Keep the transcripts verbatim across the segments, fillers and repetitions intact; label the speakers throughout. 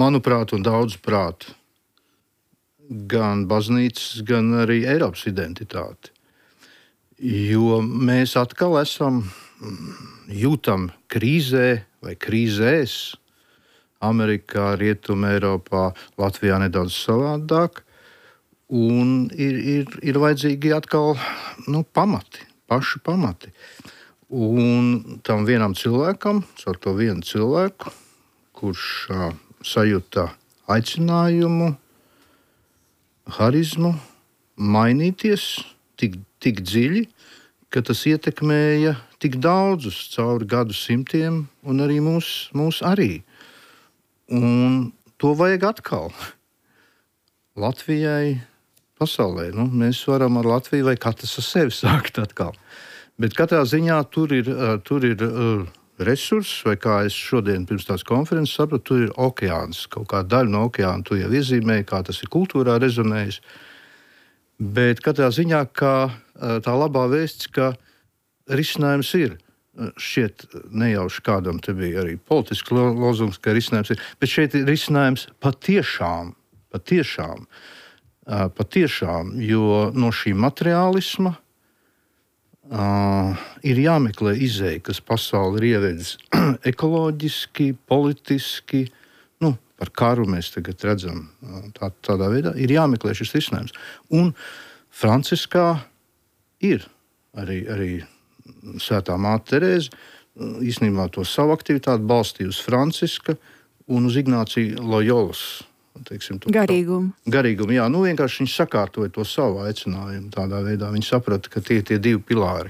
Speaker 1: manuprāt, un daudz prāt, gan baznīcas, gan arī Eiropas identitāti. Jo mēs atkal esam jūtam krīzē vai krīzēs. Amerikā, Rietumē, Eiropā, Latvijā nedaudz savādāk. Un ir, ir, ir vajadzīgi atkal nu, pamati, paši pamati. Un tam vienam cilvēkam, ar to vienu cilvēku, kurš uh, sajūta aicinājumu, harizmu, mainīties tik, tik dziļi, ka tas ietekmēja tik daudzus cauri gadu simtiem, un arī mūs, mūs arī. Un to vajag atkal. Latvijai, pasaulē. Nu, mēs varam ar Latviju vai katrs ar sevi sākt atkal. Bet katrā ziņā tur ir, tur ir uh, resurss, vai kā es šodien pirms tās konferences sapratu, tur ir okeāns. Kaut kā daļa no okeāna tu jau iezīmēji, kā tas ir kultūrā rezonējis. Bet katrā ziņā kā, tā labā vēsts, ka risinājums ir. Šķiet nejauši kādam te bija arī politisks lozungs, ka risinājums ir. Bet šeit ir risinājums patiešām, patiešām, patiešām, jo no šī materiālisma uh, ir jāmeklē izēja, kas pasauli ir ievedis ekoloģiski, politiski, nu, par karu mēs tagad redzam tā, tādā veidā, ir jāmeklē šis risinājums. Un Franciskā ir arī, arī Svētā māte Terēze, īstenībā to savu aktivitāti balstīja uz Franciska un uz Ignācija Lojolas. Teiksim, to,
Speaker 2: garīgumu.
Speaker 1: Garīgumu, jā. Nu, vienkārši viņš sakārtoja to savu aicinājumu tādā veidā. Viņš saprata, ka tie ir tie divi pilāri.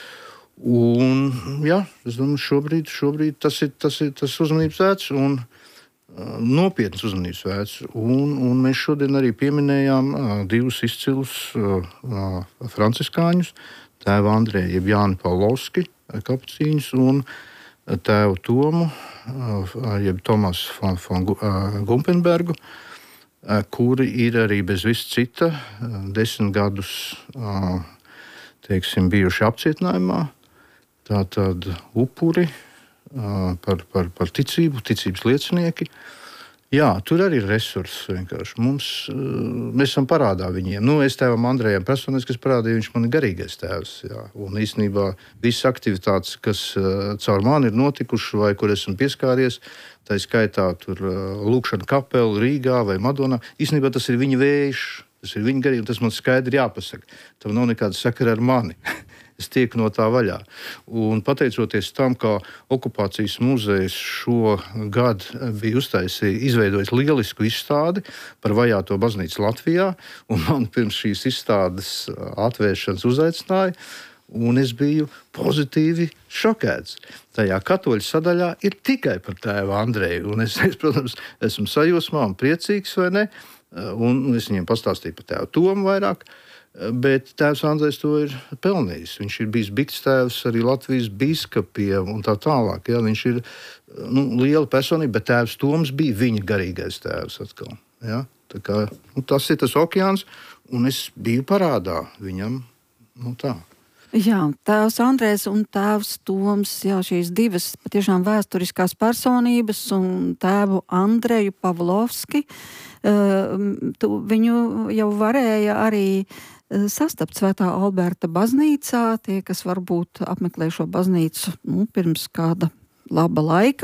Speaker 1: Un, jā, es domāju, šobrīd, šobrīd tas ir tas, ir, tas uzmanības vērts un uh, nopietns uzmanības vērts. Un, un mēs šodien arī pieminējām uh, divus izcilus uh, uh, franciskāņus, tēvu Andreju, jeb Jāni Pavlovski, kapucīņus, un tēvu Tomu, jeb Tomasu von, von Gumpenbergu, kuri ir arī bez vis cita desmit gadus, teiksim, bijuši apcietinājumā. Tātad upuri par, par, par ticību, ticības liecinieki. Jā, tur arī ir resursi vienkārši. Mums, mēs esam parādā viņiem. Nu, es tēvam Andrejam personiski parādīju, viņš man ir garīgais tēvs. Jā. Un īstenībā visas aktivitātes, kas caur mani ir notikušas vai kur esmu pieskāries, tā skaitā tur lūkšana kapela Rīgā vai Madonā, īstenībā tas ir viņa vējš, tas ir viņa garīgi, un tas man skaidri jāpasaka. Tam nav nekāda sakara ar mani. Es tieku no tā vaļā. Un pateicoties tam, kā okupācijas muzejs šo gadu bija uztaisījis, izveidojis lielisku izstādi par vajāto baznīcu Latvijā, un man pirms šīs izstādes atvēršanas uzaicināja, un es biju pozitīvi šokēts. Tajā katoļu sadaļā ir tikai par tēvu Andreju, un es, es, protams, esmu sajūsmā un priecīgs, vai ne? Un es viņiem pastāstīju par tēvu Tomu vairāk. Bet tēvs Andrejs to ir pelnījis. Viņš ir bijis bikstēvs arī Latvijas biskupiem un tā tālāk. Jā. Viņš ir nu, liela personība, bet tēvs Toms bija viņa garīgais tēvs atkal. Jā. Tā kā, nu, tas ir tas okeāns, un es biju parādā viņam. Nu, tā.
Speaker 2: Jā, tēvs Andrejs un tēvs Toms, jā, šīs divas patiešām vēsturiskās personības, un tēvu Andreju Pavlovski, uh, tu, viņu jau varēja arī sastapt Svētā Alberta baznīcā, tie, kas varbūt apmeklē šo baznīcu nu, pirms kāda laba laika.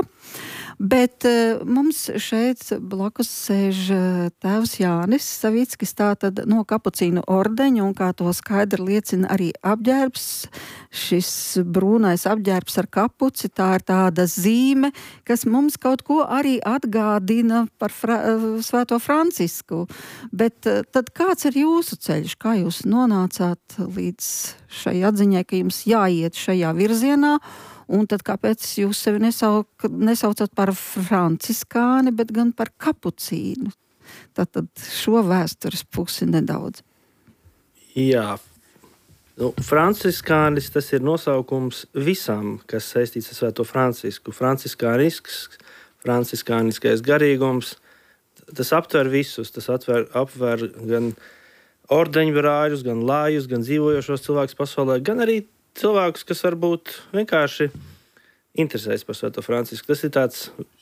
Speaker 2: Bet uh, mums šeit blakus sēž tēvs Jānis Savickis, tātad no kapucīnu ordeņa, un kā to skaidri liecina arī apģērbs, šis brūnais apģērbs ar kapuci, tā ir tāda zīme, kas mums kaut ko arī atgādina par fra Svēto Francisku. Bet uh, tad kāds ir jūsu ceļš? Kā jūs nonācāt līdz šai atziņai, ka jums jāiet šajā virzienā? Un tad kāpēc jūs sevi nesauc, nesaucat par franciskāni, bet gan par kapucīnu? Tātad šo vēstures pusi nedaudz.
Speaker 3: Jā, nu, franciskānis tas ir nosaukums visam, kas saistīts ar Svēto Francisku. Franciskānisks, franciskāniskais garīgums, tas aptver visus, tas atver, apver gan ordeņbrāļus, gan lājus, gan dzīvojošos cilvēkus pasaulē, gan arī cilvēkus, kas varbūt vienkārši interesēs par Svēto Francisku. Tas ir tāds